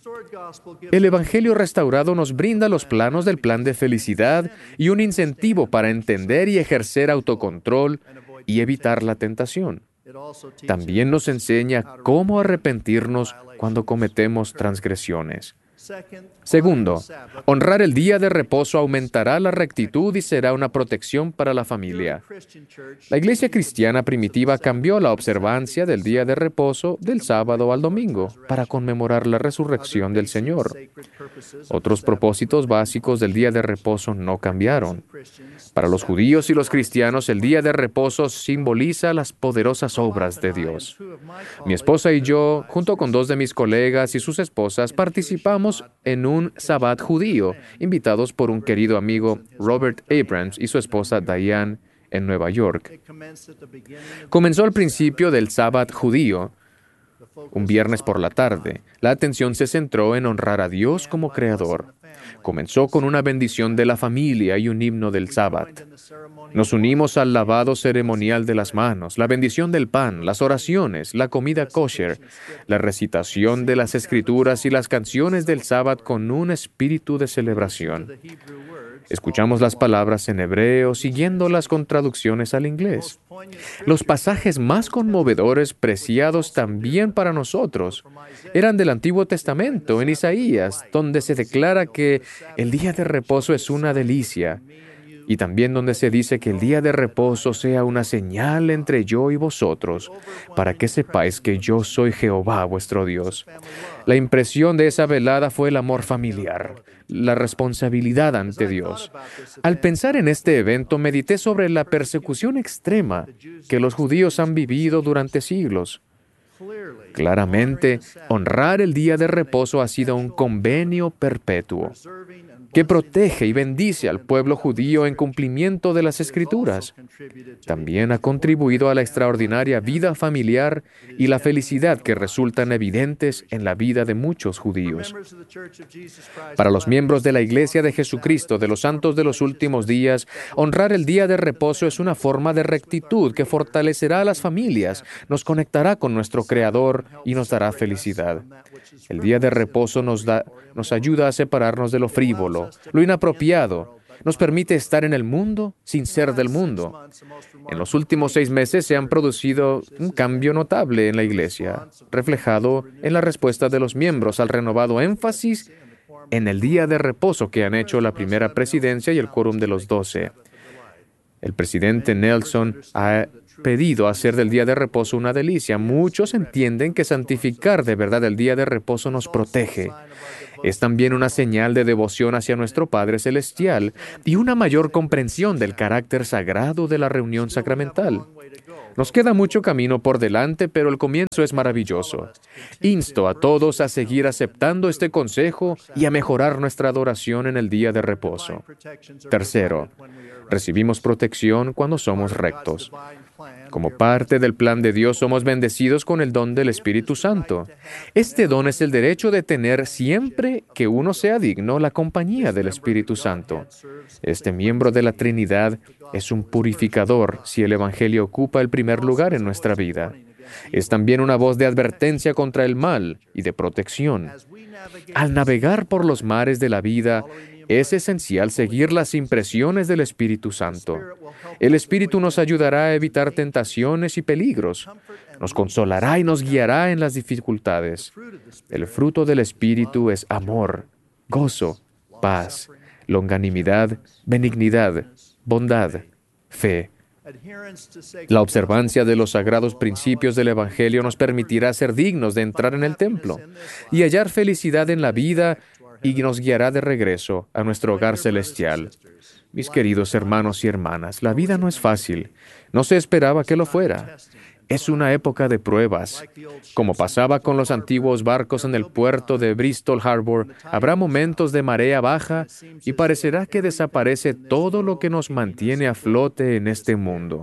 El Evangelio restaurado nos brinda los planos del plan de felicidad y un incentivo para entender y ejercer autocontrol y evitar la tentación. También nos enseña cómo arrepentirnos cuando cometemos transgresiones. Segundo, honrar el día de reposo aumentará la rectitud y será una protección para la familia. La iglesia cristiana primitiva cambió la observancia del día de reposo del sábado al domingo para conmemorar la resurrección del Señor. Otros propósitos básicos del día de reposo no cambiaron. Para los judíos y los cristianos, el día de reposo simboliza las poderosas obras de Dios. Mi esposa y yo, junto con dos de mis colegas y sus esposas, participamos en un sabbat judío, invitados por un querido amigo, Robert Abrams, y su esposa Diane, en Nueva York. Comenzó al principio del sabbat judío, un viernes por la tarde. La atención se centró en honrar a Dios como Creador. Comenzó con una bendición de la familia y un himno del sábado. Nos unimos al lavado ceremonial de las manos, la bendición del pan, las oraciones, la comida kosher, la recitación de las escrituras y las canciones del sábado con un espíritu de celebración. Escuchamos las palabras en hebreo, siguiéndolas con traducciones al inglés. Los pasajes más conmovedores, preciados también para nosotros, eran del Antiguo Testamento, en Isaías, donde se declara que el día de reposo es una delicia, y también donde se dice que el día de reposo sea una señal entre yo y vosotros, para que sepáis que yo soy Jehová vuestro Dios. La impresión de esa velada fue el amor familiar, la responsabilidad ante Dios. Al pensar en este evento, medité sobre la persecución extrema que los judíos han vivido durante siglos. Claramente, honrar el día de reposo ha sido un convenio perpetuo que protege y bendice al pueblo judío en cumplimiento de las Escrituras. También ha contribuido a la extraordinaria vida familiar y la felicidad que resultan evidentes en la vida de muchos judíos. Para los miembros de la Iglesia de Jesucristo de los Santos de los Últimos Días, honrar el día de reposo es una forma de rectitud que fortalecerá a las familias, nos conectará con nuestro Creador y nos dará felicidad. El día de reposo nos da, nos ayuda a separarnos de lo frívolo, lo inapropiado, nos permite estar en el mundo sin ser del mundo. En los últimos seis meses se han producido un cambio notable en la Iglesia, reflejado en la respuesta de los miembros al renovado énfasis en el día de reposo que han hecho la primera presidencia y el quórum de los doce. El presidente Nelson ha pedido hacer del día de reposo una delicia. Muchos entienden que santificar de verdad el día de reposo nos protege. Es también una señal de devoción hacia nuestro Padre Celestial y una mayor comprensión del carácter sagrado de la reunión sacramental. Nos queda mucho camino por delante, pero el comienzo es maravilloso. Insto a todos a seguir aceptando este consejo y a mejorar nuestra adoración en el día de reposo. Tercero, recibimos protección cuando somos rectos. Como parte del plan de Dios, somos bendecidos con el don del Espíritu Santo. Este don es el derecho de tener siempre que uno sea digno la compañía del Espíritu Santo. Este miembro de la Trinidad es un purificador si el Evangelio ocupa el primer lugar en nuestra vida. Es también una voz de advertencia contra el mal y de protección. Al navegar por los mares de la vida, es esencial seguir las impresiones del Espíritu Santo. El Espíritu nos ayudará a evitar tentaciones y peligros. Nos consolará y nos guiará en las dificultades. El fruto del Espíritu es amor, gozo, paz, longanimidad, benignidad, bondad, fe. La observancia de los sagrados principios del Evangelio nos permitirá ser dignos de entrar en el templo y hallar felicidad en la vida y nos guiará de regreso a nuestro hogar celestial. Mis queridos hermanos y hermanas, la vida no es fácil. No se esperaba que lo fuera. Es una época de pruebas. Como pasaba con los antiguos barcos en el puerto de Bristol Harbor, habrá momentos de marea baja y parecerá que desaparece todo lo que nos mantiene a flote en este mundo.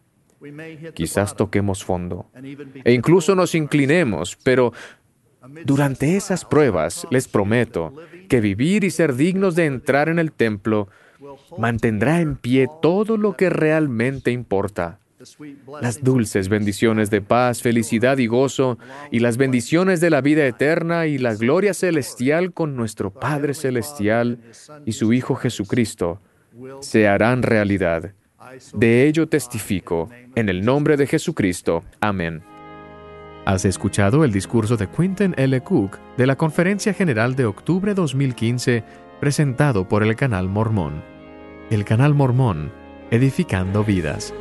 Quizás toquemos fondo e incluso nos inclinemos, pero durante esas pruebas, les prometo que vivir y ser dignos de entrar en el templo mantendrá en pie todo lo que realmente importa. Las dulces bendiciones de paz, felicidad y gozo, y las bendiciones de la vida eterna y la gloria celestial con nuestro Padre Celestial y su Hijo Jesucristo se harán realidad. De ello testifico, en el nombre de Jesucristo. Amén. Has escuchado el discurso de Quentin L. Cook de la Conferencia General de octubre dos mil quince, presentado por el Canal Mormón. El Canal Mormón, edificando vidas.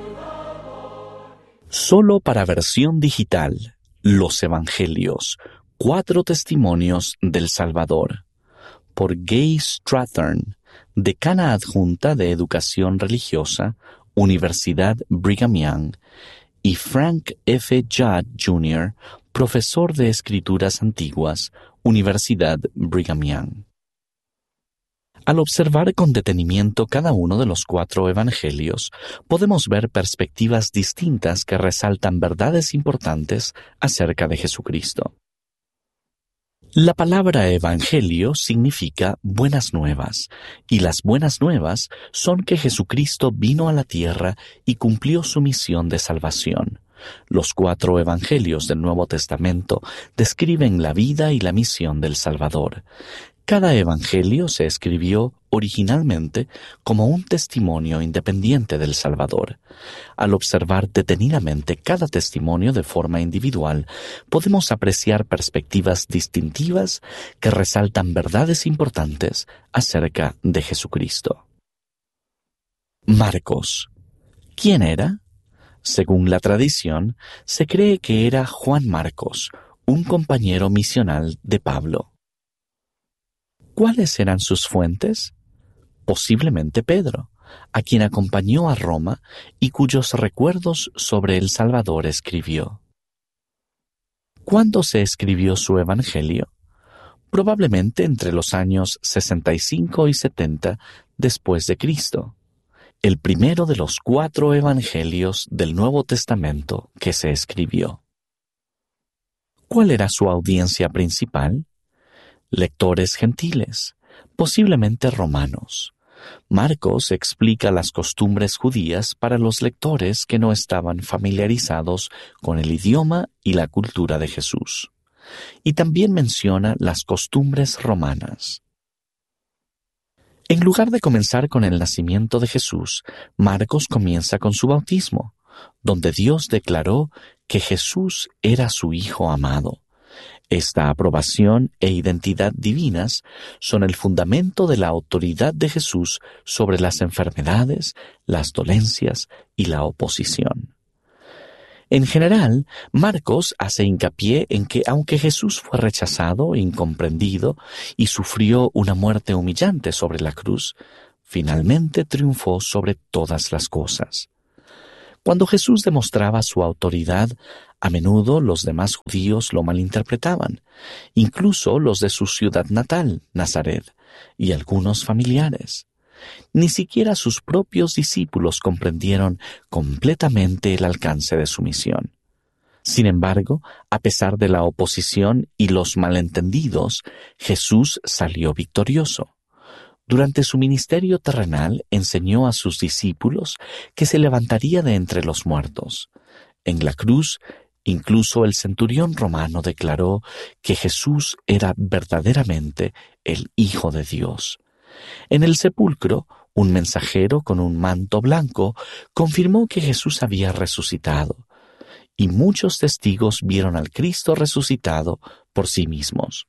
Solo para versión digital, Los Evangelios, cuatro testimonios del Salvador, por Gay Strathern, decana adjunta de Educación Religiosa, Universidad Brigham Young, y Frank F. Judd junior, profesor de Escrituras Antiguas, Universidad Brigham Young. Al observar con detenimiento cada uno de los cuatro evangelios, podemos ver perspectivas distintas que resaltan verdades importantes acerca de Jesucristo. La palabra evangelio significa buenas nuevas, y las buenas nuevas son que Jesucristo vino a la tierra y cumplió su misión de salvación. Los cuatro evangelios del Nuevo Testamento describen la vida y la misión del Salvador. Cada evangelio se escribió originalmente como un testimonio independiente del Salvador. Al observar detenidamente cada testimonio de forma individual, podemos apreciar perspectivas distintivas que resaltan verdades importantes acerca de Jesucristo. Marcos. ¿Quién era? Según la tradición, se cree que era Juan Marcos, un compañero misional de Pablo. ¿Cuáles eran sus fuentes? Posiblemente Pedro, a quien acompañó a Roma y cuyos recuerdos sobre el Salvador escribió. ¿Cuándo se escribió su evangelio? Probablemente entre los años sesenta y cinco y setenta después de Cristo, el primero de los cuatro evangelios del Nuevo Testamento que se escribió. ¿Cuál era su audiencia principal? Lectores gentiles, posiblemente romanos. Marcos explica las costumbres judías para los lectores que no estaban familiarizados con el idioma y la cultura de Jesús. Y también menciona las costumbres romanas. En lugar de comenzar con el nacimiento de Jesús, Marcos comienza con su bautismo, donde Dios declaró que Jesús era su Hijo amado. Esta aprobación e identidad divinas son el fundamento de la autoridad de Jesús sobre las enfermedades, las dolencias y la oposición. En general, Marcos hace hincapié en que aunque Jesús fue rechazado, incomprendido y sufrió una muerte humillante sobre la cruz, finalmente triunfó sobre todas las cosas. Cuando Jesús demostraba su autoridad, a menudo los demás judíos lo malinterpretaban, incluso los de su ciudad natal, Nazaret, y algunos familiares. Ni siquiera sus propios discípulos comprendieron completamente el alcance de su misión. Sin embargo, a pesar de la oposición y los malentendidos, Jesús salió victorioso. Durante su ministerio terrenal enseñó a sus discípulos que se levantaría de entre los muertos. En la cruz, incluso el centurión romano declaró que Jesús era verdaderamente el Hijo de Dios. En el sepulcro, un mensajero con un manto blanco confirmó que Jesús había resucitado, y muchos testigos vieron al Cristo resucitado por sí mismos.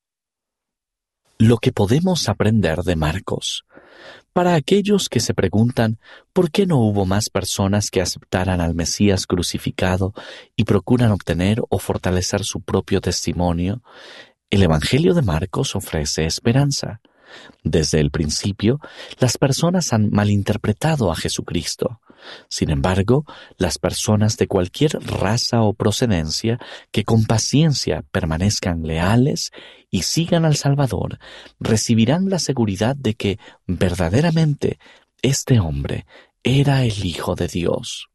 Lo que podemos aprender de Marcos. Para aquellos que se preguntan por qué no hubo más personas que aceptaran al Mesías crucificado y procuran obtener o fortalecer su propio testimonio, el Evangelio de Marcos ofrece esperanza. Desde el principio, las personas han malinterpretado a Jesucristo. Sin embargo, las personas de cualquier raza o procedencia que con paciencia permanezcan leales y sigan al Salvador, recibirán la seguridad de que verdaderamente este hombre era el Hijo de Dios.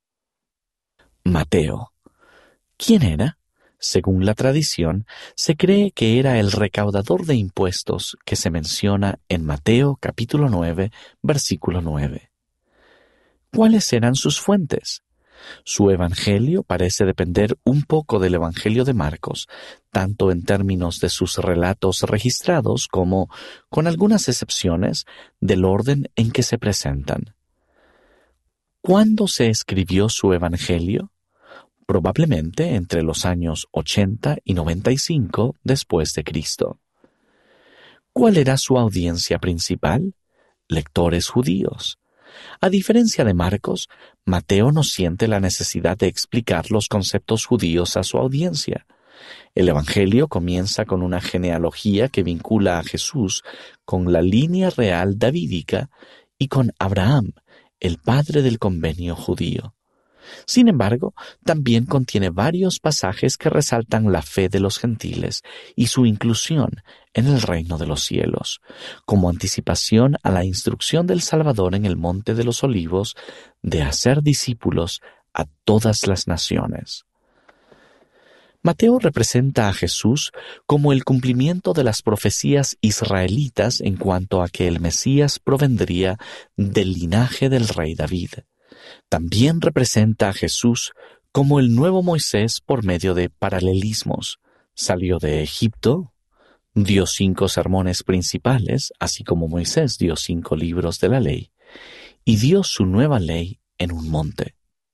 Mateo. ¿Quién era? Según la tradición, se cree que era el recaudador de impuestos que se menciona en Mateo capítulo nueve, versículo nueve. ¿Cuáles eran sus fuentes? Su evangelio parece depender un poco del evangelio de Marcos, tanto en términos de sus relatos registrados como, con algunas excepciones, del orden en que se presentan. ¿Cuándo se escribió su evangelio? Probablemente entre los años ochenta y noventa y cinco después de Cristo. ¿Cuál era su audiencia principal? Lectores judíos. A diferencia de Marcos, Mateo no siente la necesidad de explicar los conceptos judíos a su audiencia. El Evangelio comienza con una genealogía que vincula a Jesús con la línea real davídica y con Abraham, el padre del convenio judío. Sin embargo, también contiene varios pasajes que resaltan la fe de los gentiles y su inclusión en el reino de los cielos, como anticipación a la instrucción del Salvador en el Monte de los Olivos de hacer discípulos a todas las naciones. Mateo representa a Jesús como el cumplimiento de las profecías israelitas en cuanto a que el Mesías provendría del linaje del rey David. También representa a Jesús como el nuevo Moisés por medio de paralelismos. Salió de Egipto, dio cinco sermones principales, así como Moisés dio cinco libros de la ley, y dio su nueva ley en un monte.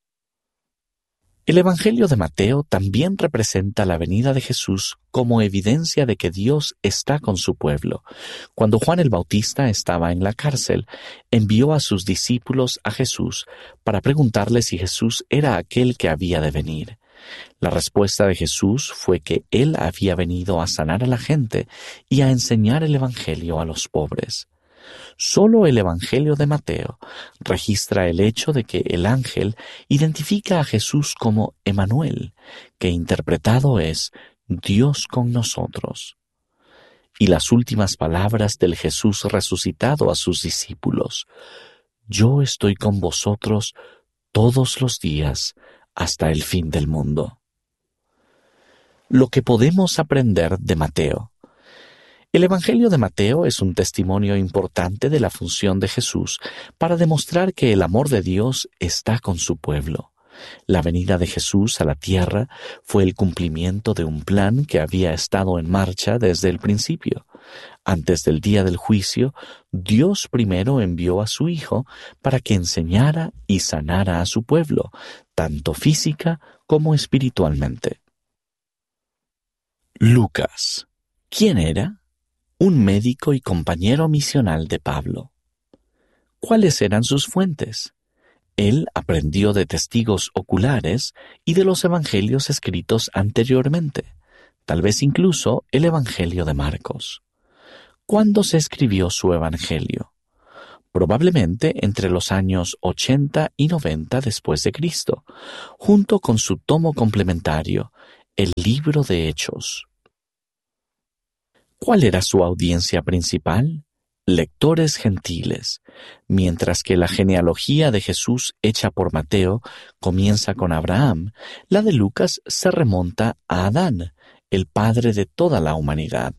El Evangelio de Mateo también representa la venida de Jesús como evidencia de que Dios está con su pueblo. Cuando Juan el Bautista estaba en la cárcel, envió a sus discípulos a Jesús para preguntarle si Jesús era aquel que había de venir. La respuesta de Jesús fue que Él había venido a sanar a la gente y a enseñar el Evangelio a los pobres. Solo el Evangelio de Mateo registra el hecho de que el ángel identifica a Jesús como Emmanuel, que interpretado es Dios con nosotros. Y las últimas palabras del Jesús resucitado a sus discípulos: Yo estoy con vosotros todos los días hasta el fin del mundo. Lo que podemos aprender de Mateo. El Evangelio de Mateo es un testimonio importante de la función de Jesús para demostrar que el amor de Dios está con su pueblo. La venida de Jesús a la tierra fue el cumplimiento de un plan que había estado en marcha desde el principio. Antes del día del juicio, Dios primero envió a su Hijo para que enseñara y sanara a su pueblo, tanto física como espiritualmente. Lucas. ¿Quién era? Un médico y compañero misional de Pablo. ¿Cuáles eran sus fuentes? Él aprendió de testigos oculares y de los evangelios escritos anteriormente, tal vez incluso el Evangelio de Marcos. ¿Cuándo se escribió su evangelio? Probablemente entre los años ochenta y noventa después de Cristo, junto con su tomo complementario, el Libro de Hechos. ¿Cuál era su audiencia principal? Lectores gentiles, mientras que la genealogía de Jesús hecha por Mateo comienza con Abraham, la de Lucas se remonta a Adán, el padre de toda la humanidad.